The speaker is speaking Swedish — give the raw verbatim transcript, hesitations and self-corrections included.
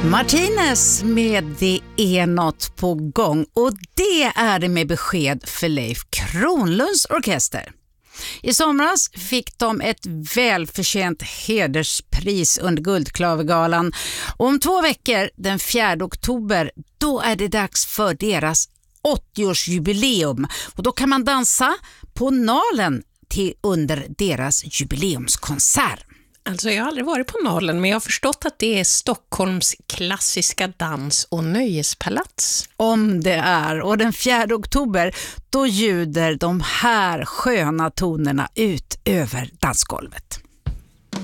Martinez med Det är något på gång, och det är det med besked för Leif Kronlunds orkester. I somras fick de ett välförtjänt hederspris under Guldklavergalan, och om två veckor, den fjärde oktober, då är det dags för deras åttioårsjubileum, och då kan man dansa på Nalen till under deras jubileumskonsert. Alltså jag har aldrig varit på Nalen, men jag har förstått att det är Stockholms klassiska dans- och nöjespalats. Om det är, och den fjärde oktober, då ljuder de här sköna tonerna ut över dansgolvet.